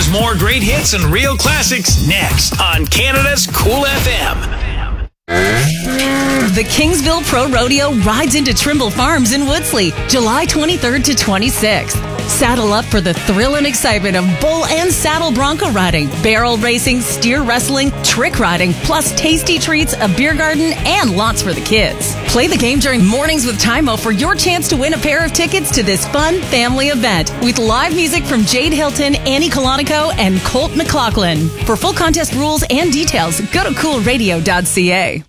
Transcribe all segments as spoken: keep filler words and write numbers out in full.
There's more great hits and real classics next on Canada's Cool F M. The Kingsville Pro Rodeo rides into Trimble Farms in Woodsley, July twenty-third to twenty-sixth. Saddle up for the thrill and excitement of bull and saddle bronco riding, barrel racing, steer wrestling, trick riding, plus tasty treats, a beer garden, and lots for the kids. Play the game during Mornings with Timo for your chance to win a pair of tickets to this fun family event with live music from Jade Hilton, Annie Colonico, and Colt McLaughlin. For full contest rules and details, go to cool radio dot c a.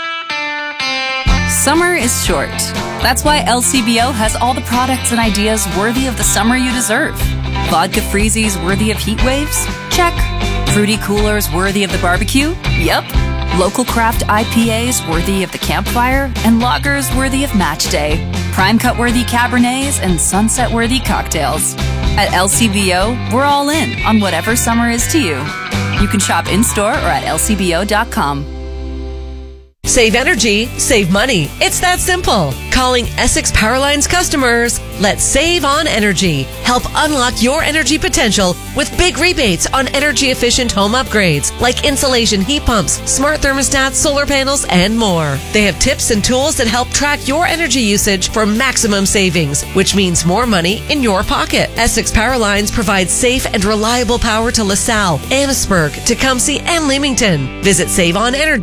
Summer is short. That's why L C B O has all the products and ideas worthy of the summer you deserve. Vodka freezies worthy of heat waves? Check. Fruity coolers worthy of the barbecue? Yep. Local craft I P As worthy of the campfire? And lagers worthy of match day. Prime cut worthy Cabernets and sunset worthy cocktails. At L C B O, we're all in on whatever summer is to you. You can shop in-store or at L C B O dot com. Save energy, save money. It's that simple. Calling Essex Powerlines customers, let's save on energy. Help unlock your energy potential with big rebates on energy-efficient home upgrades like insulation heat pumps, smart thermostats, solar panels, and more. They have tips and tools that help track your energy usage for maximum savings, which means more money in your pocket. Essex Powerlines provides safe and reliable power to LaSalle, Amherstburg, Tecumseh, and Leamington. Visit save on energy